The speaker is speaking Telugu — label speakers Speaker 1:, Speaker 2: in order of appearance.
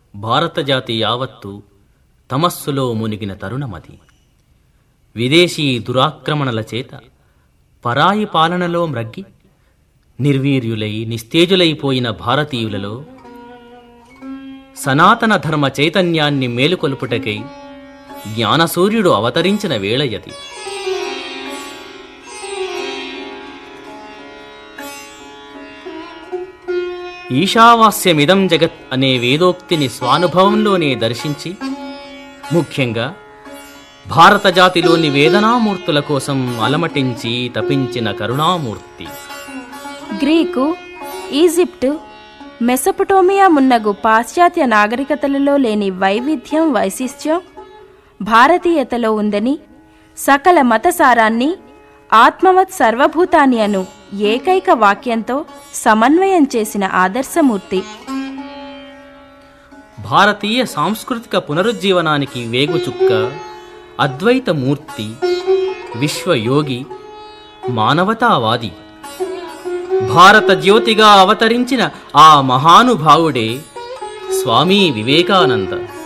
Speaker 1: భారతజాతి యావత్తు తమస్సులో మునిగిన తరుణమది. విదేశీ దురాక్రమణల చేత పరాయి పాలనలో మ్రగ్గి నిర్వీర్యులై నిస్తేజులైపోయిన భారతీయులలో సనాతన ధర్మ చైతన్యాన్ని మేలుకొల్పుటకై జ్ఞానసూర్యుడు అవతరించిన వేళయది. ఈశావాస్యమిదం జగత్ అనే వేదోక్తిని స్వానుభవంలోనే దర్శించి, ముఖ్యంగా భారత జాతిలోని వేదనామూర్తుల కోసం అలమటించి తపించిన కరుణామూర్తి.
Speaker 2: గ్రీకు, ఈజిప్టు, మెసొపొటోమియా మున్నగు పాశ్చాత్య నాగరికతలలో లేని వైవిధ్యం వైశిష్ట్యం భారతీయతలో ఉందని, సకల మతసారాన్ని ఆత్మవత్ సర్వభూతాని అను ఏకైక వాక్యంతో సమన్వయం చేసిన ఆదర్శమూర్తి.
Speaker 1: భారతీయ సాంస్కృతిక పునరుజ్జీవనానికి వేగుచుక్క, అద్వైతమూర్తి, విశ్వయోగి, మానవతావాది. భారత జ్యోతిగా అవతరించిన ఆ మహానుభావుడే స్వామీ వివేకానంద.